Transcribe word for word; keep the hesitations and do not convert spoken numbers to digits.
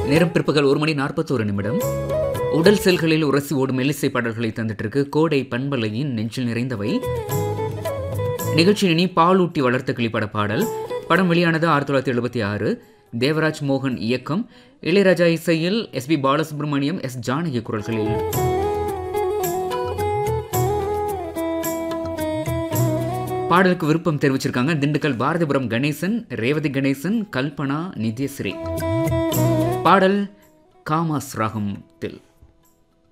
நேரம் பிற்பகல் ஒரு மணி நாற்பத்தோரு நிமிடம். உடல் செல்களில் உரசி ஓடும் மெல்லிசை பாடல்களை தந்துட்டு இருக்கு கோடை பண்பலையின் நெஞ்சில் நிறைந்தவை நிகழ்ச்சி. இனி பாலூட்டி வளர்த்த கிளிப்பட பாடல். படம் வெளியானது ஆயிரத்தி தொள்ளாயிரத்தி எழுபத்தி ஆறு. தேவராஜ் மோகன் இயக்கம், இளையராஜா இசையில் S B Balasubramaniam, S Janaki குரல்களில். பாடலுக்கு விருப்பம் தெரிவிச்சிருக்காங்க திண்டுக்கல் பாரதிபுரம் கணேசன், ரேவதி கணேசன், கல்பனா, நித்யஸ்ரீ. பாடல் காமாஸ் ராகத்தில்.